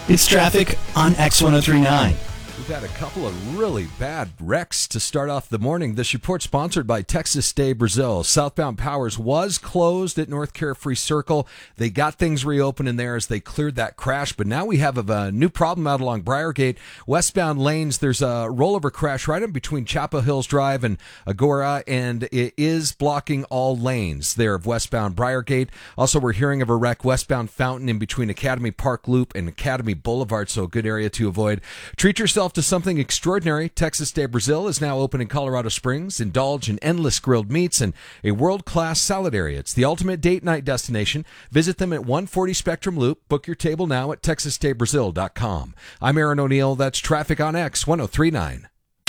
It's traffic on X1039. We've had a couple of really bad wrecks to start off the morning. This report sponsored by Texas de Brazil. Southbound Powers was closed at North Carefree Circle. They got things reopened in there as they cleared that crash, but now we have a new problem out along Briargate. Westbound lanes, there's a rollover crash right in between Chapel Hills Drive and Agora, and it is blocking all lanes there of westbound Briargate. Also, we're hearing of a wreck westbound Fountain in between Academy Park Loop and Academy Boulevard, so a good area to avoid. Treat yourself to something extraordinary. Texas de Brazil is now open in Colorado Springs. Indulge in endless grilled meats and a world-class salad area. It's the ultimate date night destination. Visit them at 140 Spectrum Loop. Book your table now at texasdebrazil.com. I'm Aaron O'Neill. That's traffic on X 1039.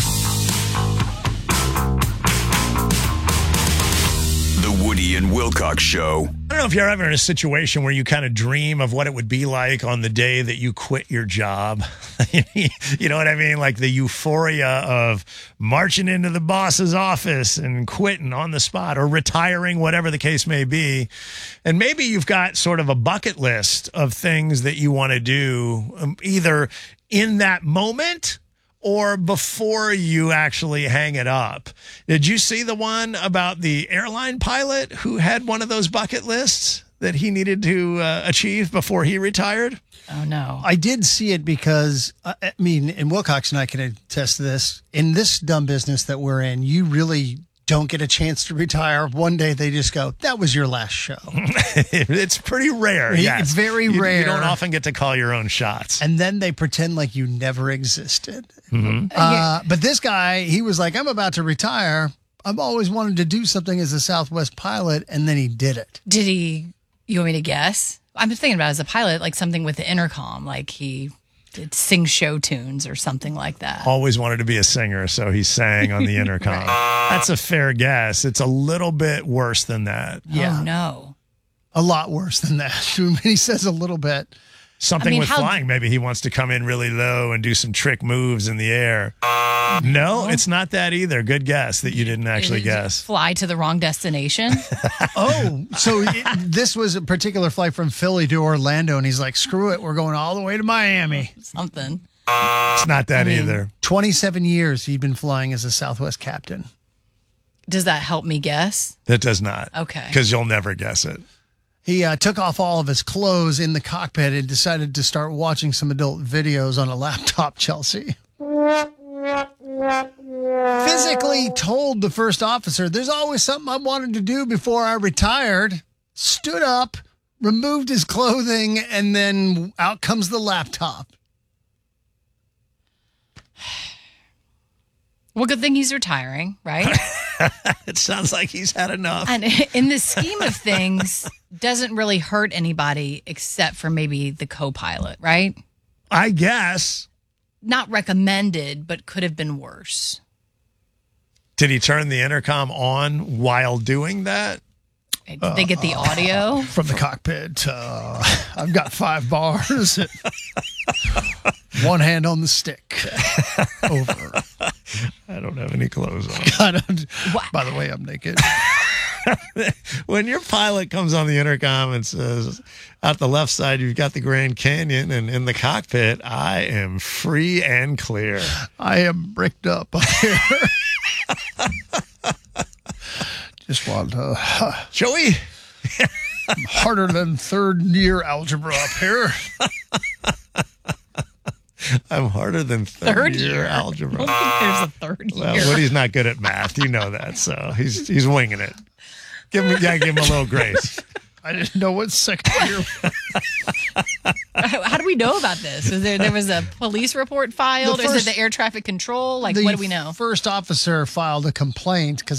The Woody and Wilcox Show. I don't know if you're ever in a situation where you kind of dream of what it would be like on the day that you quit your job. You know what I mean? Like the euphoria of marching into the boss's office and quitting on the spot or retiring, whatever the case may be. And maybe you've got sort of a bucket list of things that you want to do either in that moment or before you actually hang it up. Did you see the one about the airline pilot who had one of those bucket lists that he needed to achieve before he retired? Oh, no. I did see it because, I mean, and Wilcox and I can attest to this. In this dumb business that we're in, you really don't get a chance to retire. One day they just go, that was your last show. It's pretty rare. Yes. Very rare. You don't often get to call your own shots. And then they pretend like you never existed. Mm-hmm. But this guy, he was like, I'm about to retire. I've always wanted to do something as a Southwest pilot. And then he did it. Did he, you want me to guess? I'm just thinking about as a pilot, like something with the intercom, like he did sing show tunes or something like that. Always wanted to be a singer, so he sang on the intercom. Right. That's a fair guess. It's a little bit worse than that. Yeah. Oh, no. A lot worse than that. He says a little bit. Something with flying. Maybe he wants to come in really low and do some trick moves in the air. No, it's not that either. Good guess that you didn't actually guess. Fly to the wrong destination? So this was a particular flight from Philly to Orlando, and he's like, screw it, we're going all the way to Miami. Something. It's not that either. 27 years he'd been flying as a Southwest captain. Does that help me guess? That does not. Okay. Because you'll never guess it. He took off all of his clothes in the cockpit and decided to start watching some adult videos on a laptop, Chelsea. Physically told the first officer, there's always something I wanted to do before I retired. Stood up, removed his clothing, and then out comes the laptop. Well, good thing he's retiring, right? It sounds like he's had enough. And in the scheme of things, doesn't really hurt anybody except for maybe the co-pilot, right? I guess. Not recommended, but could have been worse. Did he turn the intercom on while doing that? Did they get the audio? From the cockpit, I've got 5 bars. One hand on the stick. Over. I don't have any clothes on. By the way, I'm naked. When your pilot comes on the intercom and says, out the left side, you've got the Grand Canyon, and in the cockpit, I am free and clear. I am bricked up here. Just want to... Joey? I'm harder than third year algebra up here. I'm harder than third year algebra. I don't think there's a third year. Well, Woody's not good at math. You know that, so he's winging it. Give him a little grace. I didn't know what second year. How do we know about this? There was a police report filed? Is it the air traffic control? Like, what do we know? The first officer filed a complaint because